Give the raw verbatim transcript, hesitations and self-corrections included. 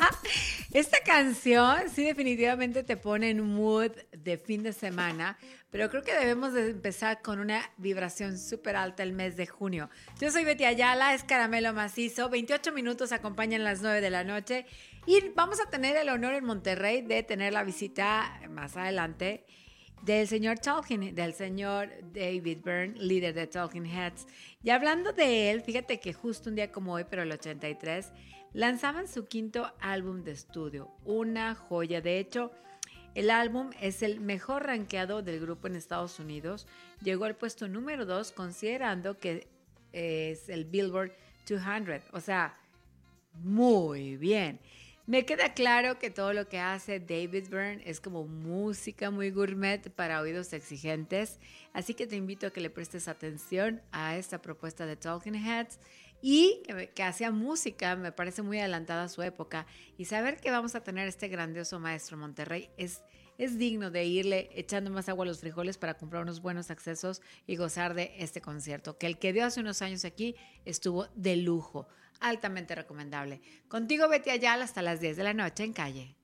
Esta canción sí definitivamente te pone en un mood de fin de semana, pero creo que debemos de empezar con una vibración súper alta el mes de junio. Yo soy Betty Ayala, es Caramelo Macizo, veintiocho minutos acompañan las nueve de la noche y vamos a tener el honor en Monterrey de tener la visita más adelante del señor Tolkien, del señor David Byrne, líder de Talking Heads. Y hablando de él, fíjate que justo un día como hoy, pero el ochenta y tres, lanzaban su quinto álbum de estudio, una joya. De hecho, el álbum es el mejor rankeado del grupo en Estados Unidos. Llegó al puesto número dos, considerando que es el Billboard doscientos. O sea, muy bien. Me queda claro que todo lo que hace David Byrne es como música muy gourmet para oídos exigentes, así que te invito a que le prestes atención a esta propuesta de Talking Heads y que, que hacía música, me parece muy adelantada a su época, y saber que vamos a tener este grandioso maestro en Monterrey es, es digno de irle echando más agua a los frijoles para comprar unos buenos accesos y gozar de este concierto, que el que dio hace unos años aquí estuvo de lujo. Altamente recomendable. Contigo Betty Ayala hasta las diez de la noche en Calle.